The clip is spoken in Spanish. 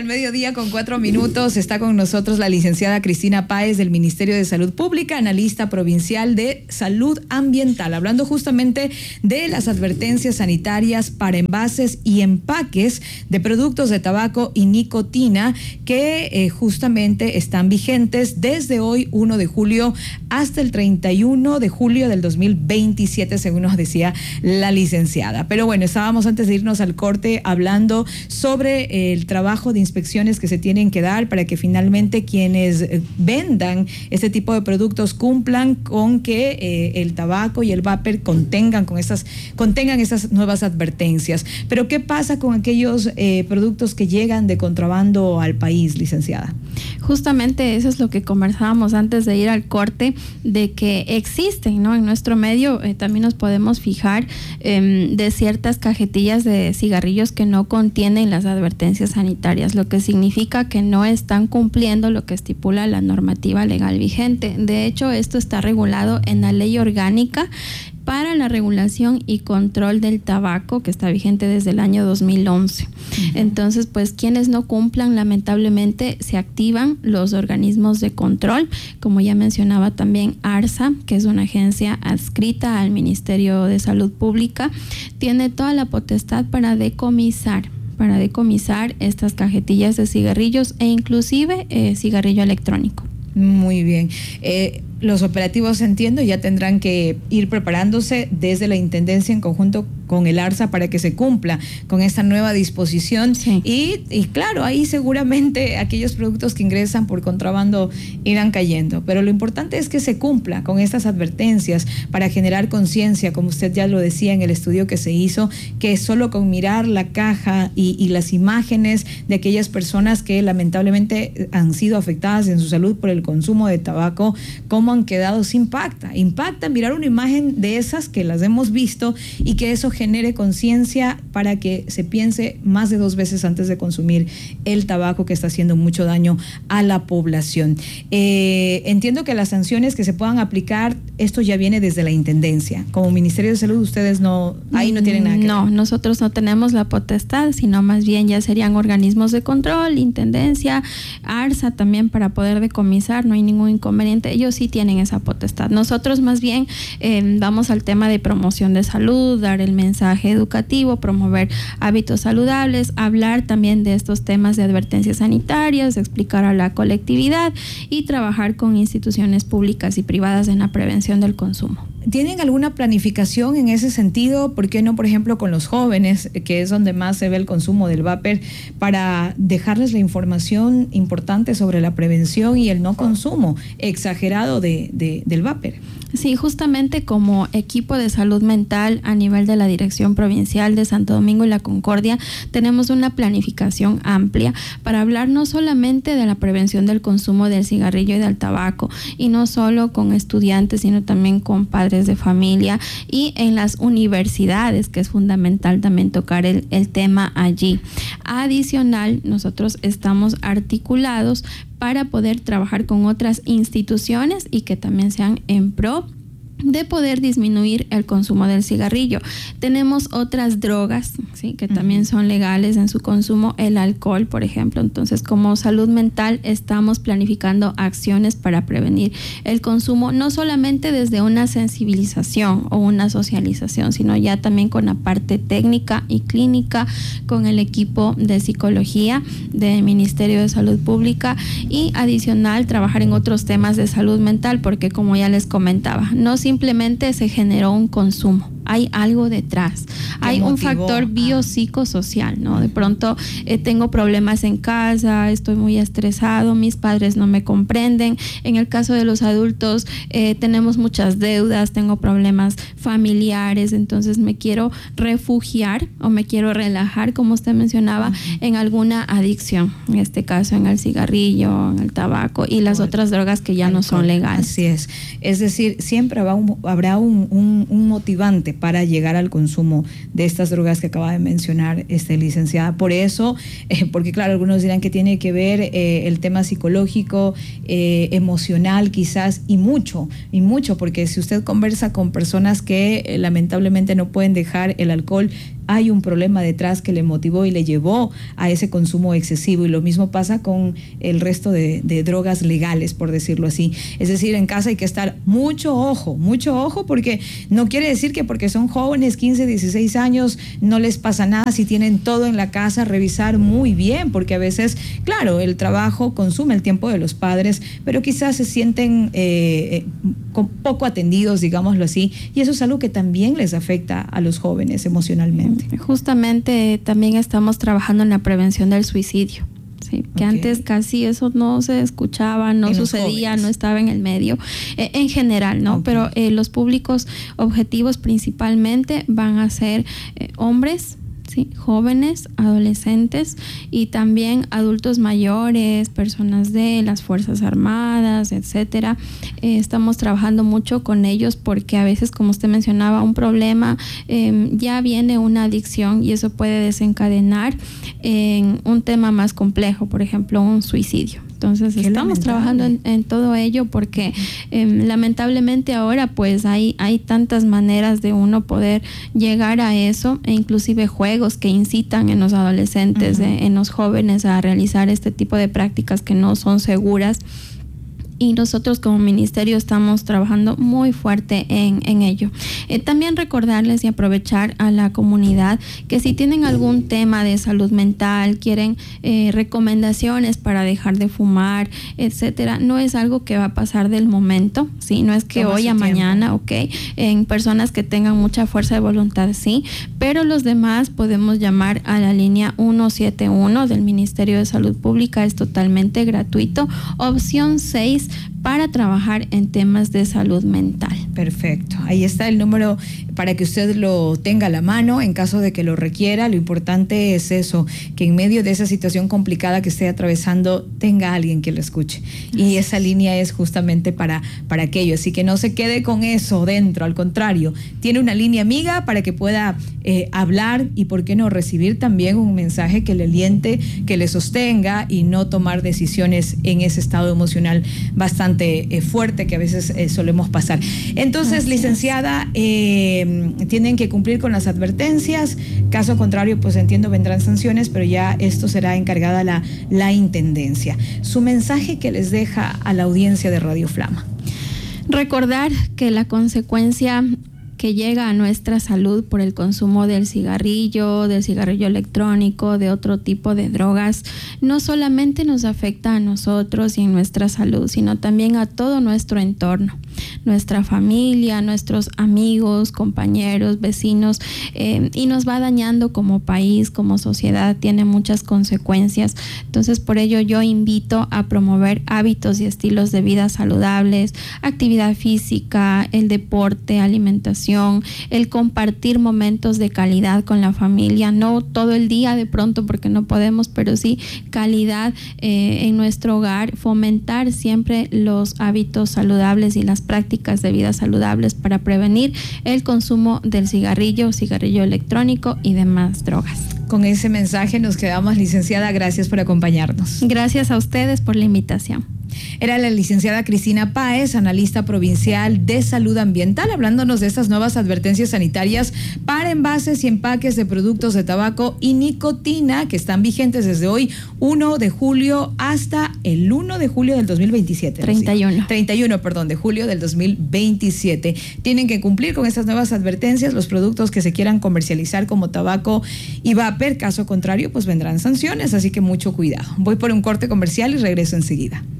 mediodía con 4 minutos. Está con nosotros la licenciada Cristina Páez del Ministerio de Salud Pública, analista provincial de salud ambiental, hablando justamente de las advertencias sanitarias para envases y empaques de productos de tabaco y nicotina que justamente están vigentes desde hoy, 1 de julio, hasta el 31 de julio del 2027, según nos decía la licenciada. Pero bueno, estábamos antes de irnos al corte hablando sobre el trabajo de inspecciones que se tienen que dar para que finalmente quienes vendan este tipo de productos cumplan con que el tabaco y el vapor contengan estas nuevas advertencias. Pero ¿qué pasa con aquellos productos que llegan de contrabando al país, licenciada? Justamente eso es lo que conversábamos antes de ir al corte, de que existen, ¿no? En nuestro medio también nos podemos fijar de ciertas cajetillas de cigarrillos que no contienen las advertencias sanitarias, lo que significa que no están cumpliendo lo que estipula la normativa legal vigente. De hecho, esto está regulado en la Ley Orgánica para la regulación y control del tabaco, que está vigente desde el año 2011. Entonces, pues quienes no cumplan, lamentablemente se activan los organismos de control, como ya mencionaba también ARSA, que es una agencia adscrita al Ministerio de Salud Pública, tiene toda la potestad para decomisar estas cajetillas de cigarrillos e inclusive cigarrillo electrónico. Muy bien. Los operativos, entiendo, ya tendrán que ir preparándose desde la Intendencia en conjunto con el ARSA para que se cumpla con esta nueva disposición. Sí. Y claro, ahí seguramente aquellos productos que ingresan por contrabando irán cayendo, pero lo importante es que se cumpla con estas advertencias para generar conciencia, como usted ya lo decía en el estudio que se hizo, que solo con mirar la caja y las imágenes de aquellas personas que lamentablemente han sido afectadas en su salud por el consumo de tabaco, cómo han quedado, se impacta mirar una imagen de esas que las hemos visto y que eso genere conciencia para que se piense más de 2 veces antes de consumir el tabaco, que está haciendo mucho daño a la población. Entiendo que las sanciones que se puedan aplicar, esto ya viene desde la Intendencia. Como Ministerio de Salud, ustedes ahí no tienen nada que ver. No, nosotros no tenemos la potestad, sino más bien ya serían organismos de control, Intendencia, ARSA también, para poder decomisar, no hay ningún inconveniente. Ellos sí tienen esa potestad. Nosotros más bien vamos al tema de promoción de salud, dar el mensaje educativo, promover hábitos saludables, hablar también de estos temas de advertencias sanitarias, explicar a la colectividad y trabajar con instituciones públicas y privadas en la prevención del consumo. ¿Tienen alguna planificación en ese sentido? ¿Por qué no, por ejemplo, con los jóvenes, que es donde más se ve el consumo del vapor, para dejarles la información importante sobre la prevención y el no consumo exagerado del vapor? Sí, justamente como equipo de salud mental a nivel de la Dirección Provincial de Santo Domingo y La Concordia, tenemos una planificación amplia para hablar no solamente de la prevención del consumo del cigarrillo y del tabaco, y no solo con estudiantes, sino también con padres de familia y en las universidades, que es fundamental también tocar el tema allí. Adicional, nosotros estamos articulados para poder trabajar con otras instituciones y que también sean en pro de poder disminuir el consumo del cigarrillo. Tenemos otras drogas, ¿sí?, que también son legales en su consumo, el alcohol, por ejemplo. Entonces, como salud mental, estamos planificando acciones para prevenir el consumo, no solamente desde una sensibilización o una socialización, sino ya también con la parte técnica y clínica, con el equipo de psicología del Ministerio de Salud Pública, y adicional trabajar en otros temas de salud mental, porque como ya les comentaba, no simplemente se generó un consumo, hay algo detrás, hay un factor biopsicosocial, ¿no? De pronto tengo problemas en casa, estoy muy estresado, mis padres no me comprenden. En el caso de los adultos, tenemos muchas deudas, tengo problemas familiares, entonces me quiero refugiar o me quiero relajar, como usted mencionaba, en alguna adicción, en este caso en el cigarrillo, en el tabaco y las otras drogas que ya no son legales. Así es decir, siempre habrá un motivante para llegar al consumo de estas drogas que acaba de mencionar licenciada. Por eso, porque claro, algunos dirán que tiene que ver el tema psicológico, emocional quizás, y mucho, porque si usted conversa con personas que lamentablemente no pueden dejar el alcohol, hay un problema detrás que le motivó y le llevó a ese consumo excesivo, y lo mismo pasa con el resto de drogas legales, por decirlo así. Es decir, en casa hay que estar mucho ojo, porque no quiere decir que porque son jóvenes, 15, 16 años, no les pasa nada si tienen todo en la casa. Revisar muy bien, porque a veces, claro, el trabajo consume el tiempo de los padres, pero quizás se sienten poco atendidos, digámoslo así, y eso es algo que también les afecta a los jóvenes emocionalmente. Justamente también estamos trabajando en la prevención del suicidio. Sí, que antes casi eso no se escuchaba, no sucedía, no estaba en el medio, en general, ¿no? Pero los públicos objetivos principalmente van a ser hombres, ¿sí? Jóvenes, adolescentes y también adultos mayores, personas de las Fuerzas Armadas, etcétera. Estamos trabajando mucho con ellos porque a veces, como usted mencionaba, un problema, ya viene una adicción y eso puede desencadenar en un tema más complejo, por ejemplo, un suicidio. Entonces estamos trabajando en todo ello porque lamentablemente ahora pues hay tantas maneras de uno poder llegar a eso, e inclusive juegos que incitan en los adolescentes, en los jóvenes a realizar este tipo de prácticas que no son seguras. Y nosotros como ministerio estamos trabajando muy fuerte en ello. También recordarles y aprovechar a la comunidad que si tienen algún tema de salud mental, quieren recomendaciones para dejar de fumar, etcétera, no es algo que va a pasar del momento, ¿sí? No es que hoy a mañana, en personas que tengan mucha fuerza de voluntad, sí, pero los demás podemos llamar a la línea 171 del Ministerio de Salud Pública, es totalmente gratuito, opción 6 para trabajar en temas de salud mental. Perfecto, ahí está el número para que usted lo tenga a la mano en caso de que lo requiera. Lo importante es eso, que en medio de esa situación complicada que esté atravesando tenga alguien que lo escuche, y esa línea es justamente para aquello, así que no se quede con eso dentro, al contrario, tiene una línea amiga para que pueda hablar y por qué no recibir también un mensaje que le aliente, que le sostenga y no tomar decisiones en ese estado emocional bastante fuerte que a veces solemos pasar. Entonces, licenciada, tienen que cumplir con las advertencias, caso contrario, pues entiendo vendrán sanciones, pero ya esto será encargada la Intendencia. Su mensaje que les deja a la audiencia de Radio Flama. Recordar que la consecuencia que llega a nuestra salud por el consumo del cigarrillo electrónico, de otro tipo de drogas, no solamente nos afecta a nosotros y en nuestra salud, sino también a todo nuestro entorno, nuestra familia, nuestros amigos, compañeros, vecinos, y nos va dañando como país, como sociedad, tiene muchas consecuencias. Entonces, por ello yo invito a promover hábitos y estilos de vida saludables, actividad física, el deporte, alimentación, el compartir momentos de calidad con la familia, no todo el día de pronto porque no podemos, pero sí calidad en nuestro hogar, fomentar siempre los hábitos saludables y las prácticas de vida saludables para prevenir el consumo del cigarrillo electrónico y demás drogas. Con ese mensaje nos quedamos, licenciada, gracias por acompañarnos. Gracias a ustedes por la invitación. Era la licenciada Cristina Páez, analista provincial de salud ambiental, hablándonos de estas nuevas advertencias sanitarias para envases y empaques de productos de tabaco y nicotina que están vigentes desde hoy, 1 de julio hasta el 1 de julio del 2027. 31, de julio del 2027. Tienen que cumplir con estas nuevas advertencias los productos que se quieran comercializar como tabaco y vapor. Caso contrario, pues vendrán sanciones, así que mucho cuidado. Voy por un corte comercial y regreso enseguida.